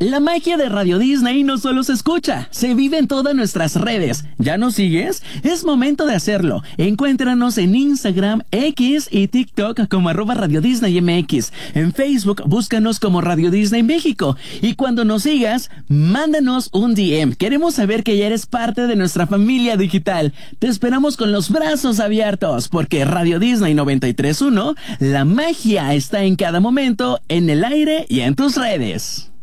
La magia de Radio Disney no solo se escucha, se vive en todas nuestras redes. ¿Ya nos sigues? Es momento de hacerlo. Encuéntranos en Instagram, X y TikTok como @Radio Disney MX. En Facebook, búscanos como Radio Disney México. Y cuando nos sigas, mándanos un DM. Queremos saber que ya eres parte de nuestra familia digital. Te esperamos con los brazos abiertos, porque Radio Disney 93.1, la magia está en cada momento, en el aire y en tus redes.